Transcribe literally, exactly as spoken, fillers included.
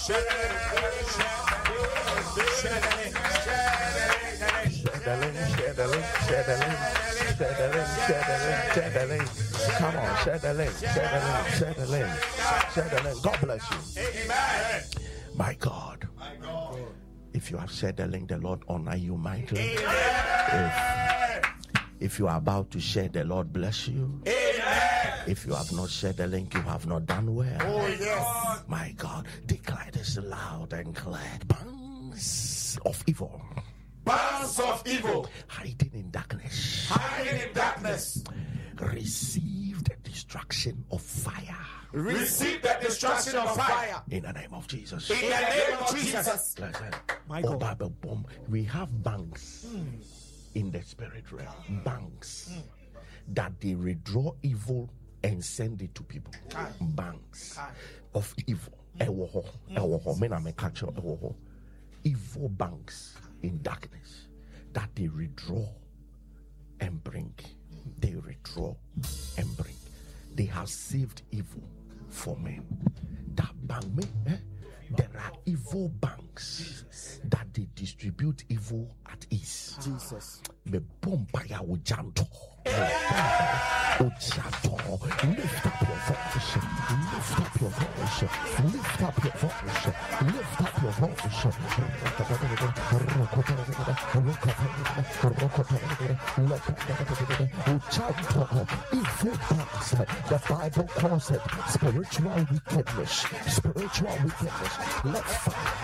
the link, share the link, share the link, share the link, share the link, share the link. Come on, share the link, share the link, share the link, share the link. God bless you. Amen. My God. My God. If you have shared the link, the Lord honor you mightily. If, if you are about to share, the Lord bless you. Amen. If you have not shared the link, you have not done well. Oh, yes. My God, declare this loud and clear. Bands of evil. Bands of evil. Hiding in darkness. Hiding in darkness. Receive the destruction of fire. Receive the destruction of fire. In the name of Jesus. In the name of Jesus. Listen. My God. Oh, bomb. We have banks mm. in the spirit realm. Mm. Banks mm. that they withdraw evil and send it to people. Aye. Banks Aye. of evil. Mm. Mm. Evil banks in darkness that they withdraw and bring. They withdraw and bring. They have saved evil for men. That bank, eh? There are evil banks Jesus. that they distribute evil at ease. Jesus. Me bombaya ujanto. Ujanto. Lift up your voice. Lift up your voice. Lift up your voice. Lift up your voice. Ujanto. Evil banks. The Bible calls it spiritual wickedness. Spiritual wickedness. Let fire